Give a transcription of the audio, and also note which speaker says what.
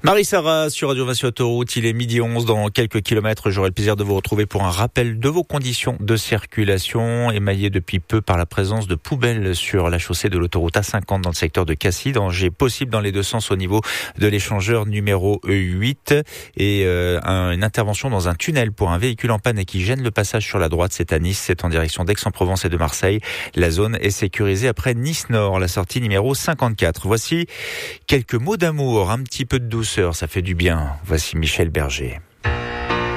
Speaker 1: Marie-Sara sur Radio Vinci Autoroute, il est 12h11. Dans quelques kilomètres, j'aurai le plaisir de vous retrouver pour un rappel de vos conditions de circulation, émaillées depuis peu par la présence de poubelles sur la chaussée de l'autoroute A50 dans le secteur de Cassis. Danger possible dans les deux sens au niveau de l'échangeur numéro 8 et une intervention dans un tunnel pour un véhicule en panne et qui gêne le passage sur la droite. C'est à Nice, c'est en direction d'Aix-en-Provence et de Marseille. La zone est sécurisée après Nice Nord, la sortie numéro 54. Voici quelques mots d'amour, un petit peu de douceur, ça fait du bien. Voici Michel Berger.